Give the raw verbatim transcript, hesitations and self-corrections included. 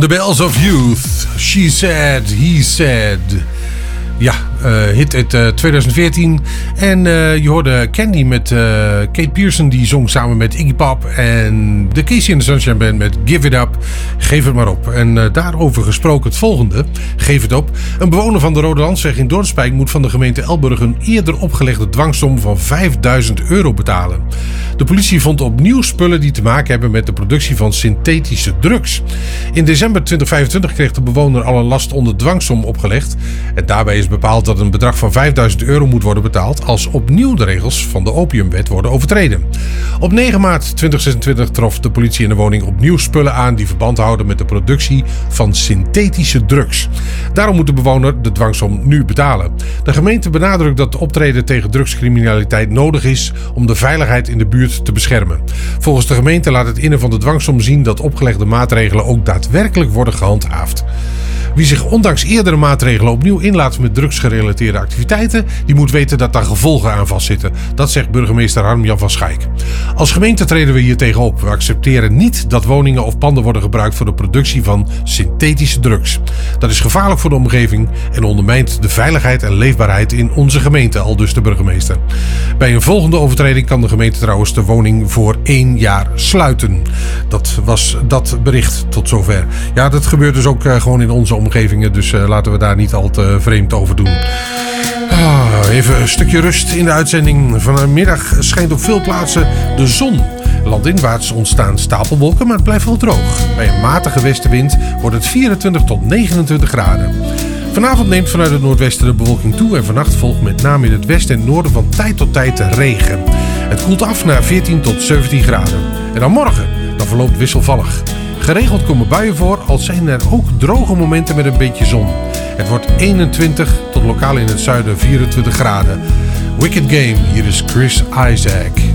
The Bells of Youth. She said, he said. Ja, uh, hit uit uh, twintig veertien. En uh, je hoorde Candy met uh, Kate Pearson. Die zong samen met Iggy Pop. En de Casey and the Sunshine Band met Give It Up. Geef het maar op. En uh, daarover gesproken het volgende. Geef het op. Een bewoner van de Rode Landsweg in Dorpswijk moet van de gemeente Elburg een eerder opgelegde dwangsom van vijfduizend euro betalen. De politie vond opnieuw spullen die te maken hebben met de productie van synthetische drugs. In december twintig vijfentwintig kreeg de bewoner al een last onder dwangsom opgelegd. En daarbij is bepaald dat een bedrag van vijfduizend euro moet worden betaald als opnieuw de regels van de opiumwet worden overtreden. Op negen maart twintig zesentwintig trof de politie in de woning opnieuw spullen aan die verband houden met de productie van synthetische drugs. Daarom moet de bewoner de dwangsom nu betalen. De gemeente benadrukt dat het optreden tegen drugscriminaliteit nodig is om de veiligheid in de buurt te beschermen. Volgens de gemeente laat het innen van de dwangsom zien dat opgelegde maatregelen ook daadwerkelijk worden gehandhaafd. Wie zich ondanks eerdere maatregelen opnieuw inlaat met drugsgerelateerde activiteiten, die moet weten dat daar gevolgen aan vastzitten. Dat zegt burgemeester Harm-Jan van Schaik. Als gemeente treden we hier tegenop. We accepteren niet dat woningen of panden worden gebruikt voor de productie van synthetische drugs. Dat is gevaarlijk voor de omgeving en ondermijnt de veiligheid en leefbaarheid in onze gemeente, aldus de burgemeester. Bij een volgende overtreding kan de gemeente trouwens de woning voor één jaar sluiten. Dat was dat bericht tot zover. Ja, dat gebeurt dus ook uh, gewoon in onze omgevingen, dus uh, laten we daar niet al te vreemd over doen. Ah, even een stukje rust in de uitzending. Vanmiddag schijnt op veel plaatsen de zon. Landinwaarts ontstaan stapelwolken, maar het blijft wel droog. Bij een matige westenwind wordt het vierentwintig tot negenentwintig graden. Vanavond neemt vanuit het noordwesten de bewolking toe en vannacht volgt met name in het westen en noorden van tijd tot tijd de regen. Het koelt af naar veertien tot zeventien graden. En dan morgen, dan verloopt wisselvallig. Geregeld komen buien voor, al zijn er ook droge momenten met een beetje zon. Het wordt eenentwintig tot lokaal in het zuiden vierentwintig graden. Wicked Game, hier is Chris Isaak.